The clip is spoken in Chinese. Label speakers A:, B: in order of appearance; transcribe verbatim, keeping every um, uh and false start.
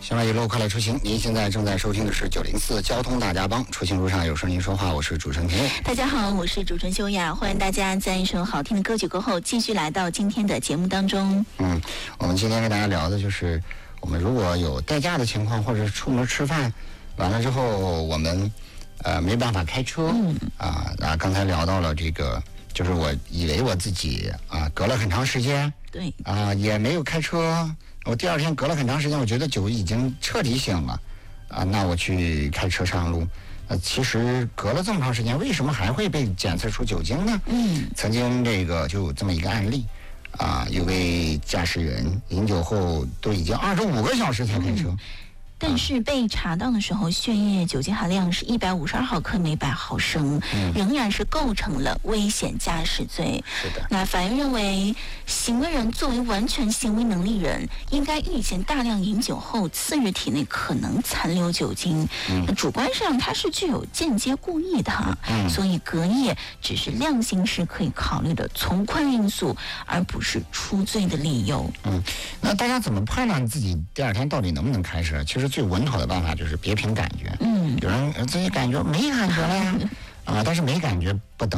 A: 新浪一路快乐出行，您现在正在收听的是九零四交通大家帮，出行路上有声您说话，我是主持人平。
B: 大家好，我是主持人修雅，欢迎大家在一首好听的歌曲过后，继续来到今天的节目当中。
A: 嗯，我们今天跟大家聊的就是，我们如果有代驾的情况，或者是出门吃饭，完了之后我们呃没办法开车，嗯啊，啊刚才聊到了这个，就是我以为我自己啊隔了很长时间，
B: 对
A: 啊也没有开车。我第二天隔了很长时间，我觉得酒已经彻底醒了，啊，那我去开车上路。呃，其实隔了这么长时间，为什么还会被检测出酒精呢？
B: 嗯，
A: 曾经这个就有这么一个案例，啊，有位驾驶员饮酒后都已经二十五个小时才开车。嗯，
B: 但是被查到的时候，血液酒精含量是一百五十二毫克每百毫升，嗯，仍然是构成了危险驾驶罪。
A: 是的。
B: 那法院认为，行为人作为完全行为能力人，应该预见大量饮酒后，次日体内可能残留酒精。嗯，那主观上它是具有间接故意的，嗯，所以隔夜只是量刑时可以考虑的从宽因素，而不是出罪的理由。
A: 嗯，那大家怎么判断自己第二天到底能不能开车？其实最稳妥的办法就是别凭感觉。嗯，有人自己感觉没感觉了呀，啊，但是没感觉不等